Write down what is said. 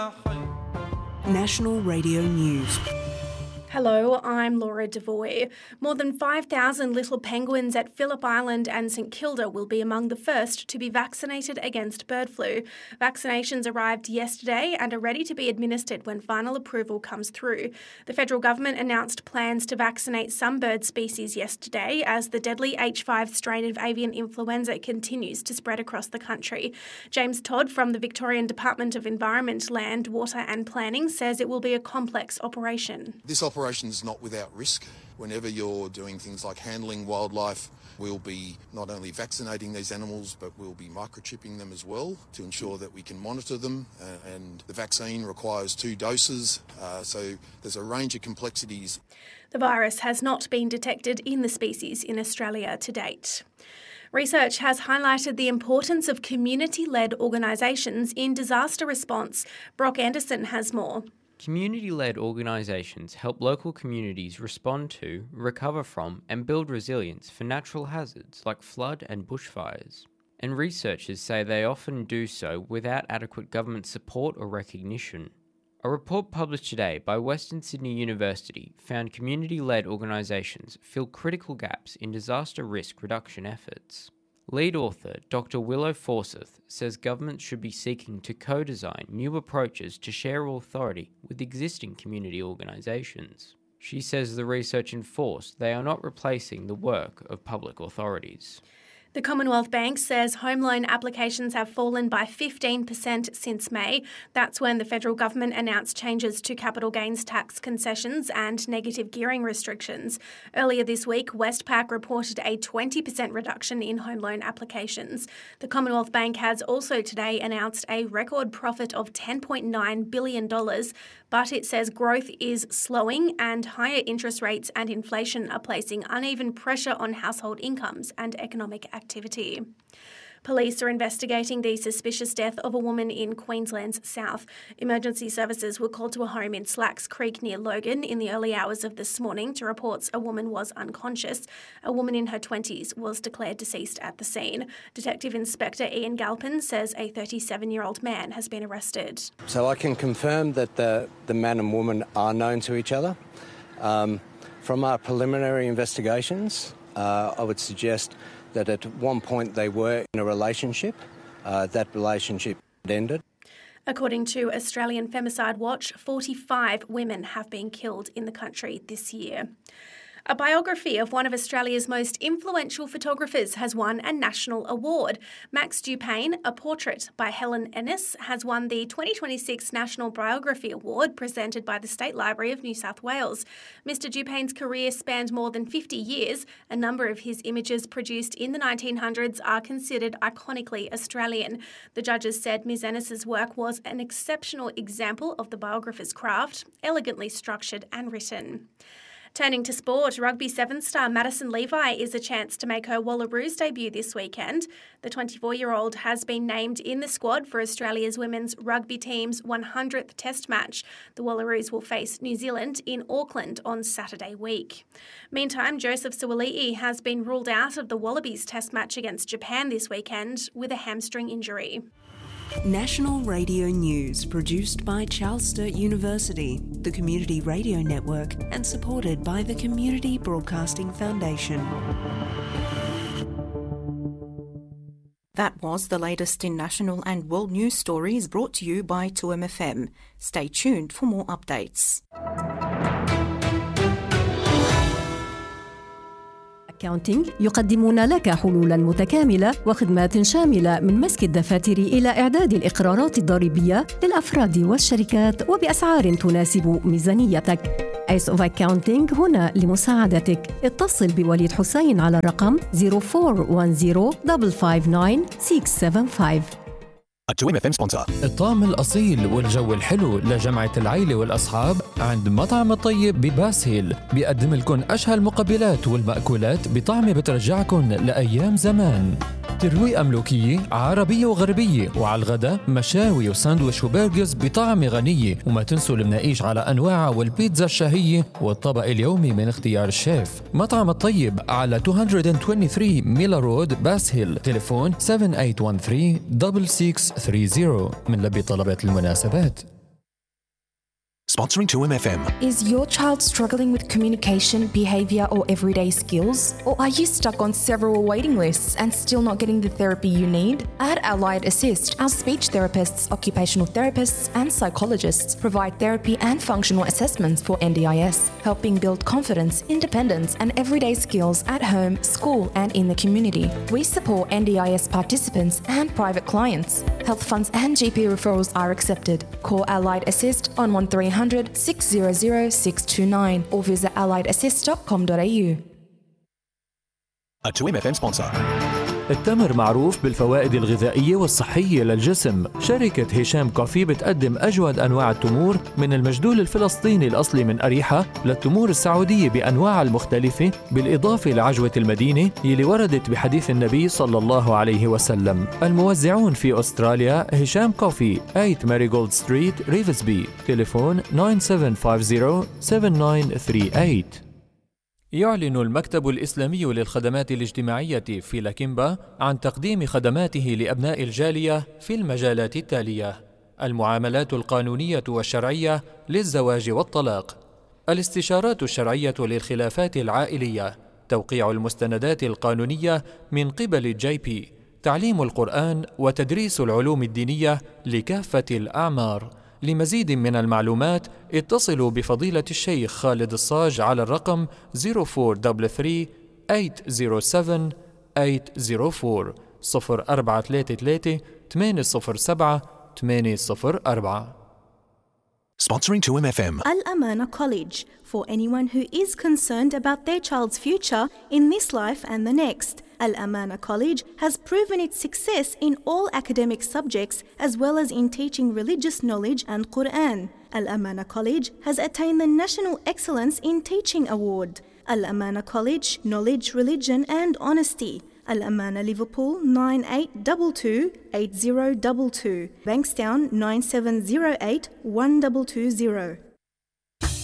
National Radio News. Hello, I'm Laura Devoy. More than 5,000 little penguins at Phillip Island and St Kilda will be among the first to be vaccinated against bird flu. Vaccinations arrived yesterday and are ready to be administered when final approval comes through. The federal government announced plans to vaccinate some bird species yesterday as the deadly H5 strain of avian influenza continues to spread across the country. James Todd from the Victorian Department of Environment, Land, Water and Planning says it will be a complex operation. This operation is not without risk. Whenever you're doing things like handling wildlife, we'll be not only vaccinating these animals, but we'll be microchipping them as well to ensure that we can monitor them. And the vaccine requires 2 doses, so there's a range of complexities. The virus has not been detected in the species in Australia to date. Research has highlighted the importance of community-led organisations in disaster response. Brock Anderson has more. Community-led organisations help local communities respond to, recover from and build resilience for natural hazards like flood and bushfires. And researchers say they often do so without adequate government support or recognition. A report published today by Western Sydney University found community-led organisations fill critical gaps in disaster risk reduction efforts. Lead author Dr. Willow Forsyth says governments should be seeking to co-design new approaches to share authority with existing community organisations. She says the research enforced they are not replacing the work of public authorities. The Commonwealth Bank says home loan applications have fallen by 15% since May. That's when the federal government announced changes to capital gains tax concessions and negative gearing restrictions. Earlier this week, Westpac reported a 20% reduction in home loan applications. The Commonwealth Bank has also today announced a record profit of $10.9 billion, but it says growth is slowing and higher interest rates and inflation are placing uneven pressure on household incomes and economic activity. Police are investigating the suspicious death of a woman in Queensland's south. Emergency services were called to a home in Slacks Creek near Logan in the early hours of this morning to reports a woman was unconscious. A woman in her 20s was declared deceased at the scene. Detective Inspector Ian Galpin says a 37-year-old man has been arrested. So I can confirm that the man and woman are known to each other. From our preliminary investigations, I would suggest that at one point they were in a relationship. That relationship ended. According to Australian Femicide Watch, 45 women have been killed in the country this year. A biography of one of Australia's most influential photographers has won a national award. Max Dupain, A Portrait by Helen Ennis, has won the 2026 National Biography Award presented by the State Library of New South Wales. Mr. Dupain's career spanned more than 50 years. A number of his images produced in the 1900s are considered iconically Australian. The judges said Ms. Ennis's work was an exceptional example of the biographer's craft, elegantly structured and written. Turning to sport, Rugby 7 star Madison Levi is a chance to make her Wallaroos debut this weekend. The 24-year-old has been named in the squad for Australia's women's rugby team's 100th Test match. The Wallaroos will face New Zealand in Auckland on Saturday week. Meantime, Joseph Suaalii has been ruled out of the Wallabies Test match against Japan this weekend with a hamstring injury. National Radio News, produced by Charles Sturt University, the Community Radio Network, and supported by the Community Broadcasting Foundation. That was the latest in national and world news stories brought to you by 2MFM. Stay tuned for more updates. أكاونتينج يقدمون لك حلولاً متكاملة وخدمات شاملة من مسك الدفاتر إلى إعداد الإقرارات الضريبية للأفراد والشركات وبأسعار تناسب ميزانيتك. Ace of Accounting هنا لمساعدتك. اتصل بوليد حسين على الرقم 0410 559 675. 2MFM sponsor. الطعم الأصيل والجو الحلو لجمعة العيلة والأصحاب عند مطعم الطيب بباسهيل. بيقدم لكم أشهى المقبلات والمأكولات بطعم بترجعكم لأيام زمان. ترويقة ملوكية عربية وغربية، وعلى الغداء مشاوي وساندويش وبرجرز بطعم غنية. وما تنسوا المناقيش على أنواعها والبيتزا الشهية والطبق اليومي من اختيار الشيف. مطعم الطيب على 223 ميلا رود باسهيل. تليفون 7813 6630 من لبي طلبات المناسبات. Sponsoring 2MFM. Is your child struggling with communication, behaviour or everyday skills? Or are you stuck on several waiting lists and still not getting the therapy you need? At Allied Assist, our speech therapists, occupational therapists and psychologists provide therapy and functional assessments for NDIS, helping build confidence, independence and everyday skills at home, school and in the community. We support NDIS participants and private clients. Health funds and GP referrals are accepted. Call Allied Assist on 1300 600 629 or visit alliedassist.com.au. A 2MFM sponsor. التمر معروف بالفوائد الغذائية والصحية للجسم. شركة هشام كوفي بتقدم أجود أنواع التمور من المجدول الفلسطيني الأصلي من أريحة للتمور السعودية بأنواعها المختلفة، بالإضافة لعجوة المدينة يلي وردت بحديث النبي صلى الله عليه وسلم. الموزعون في أستراليا هشام كوفي 8 ماريغولد ستريت ريفزبي. تليفون 9750-7938. يعلن المكتب الإسلامي للخدمات الاجتماعية في لاكيمبا عن تقديم خدماته لأبناء الجالية في المجالات التالية: المعاملات القانونية والشرعية للزواج والطلاق، الاستشارات الشرعية للخلافات العائلية، توقيع المستندات القانونية من قبل الجي بي، تعليم القرآن وتدريس العلوم الدينية لكافة الأعمار. لمزيد من المعلومات اتصلوا بفضيلة الشيخ خالد الصاج على الرقم 0433 807 804 0433 807 804. Sponsoring 2MFM. Al-Amana College, for anyone who is concerned about their child's future in this life and the next. Al-Amana College has proven its success in all academic subjects as well as in teaching religious knowledge and Quran. Al-Amana College has attained the National Excellence in Teaching Award. Al-Amana College, Knowledge, Religion and Honesty. Al-Amana Liverpool 9822 8022. Bankstown 9708 1220.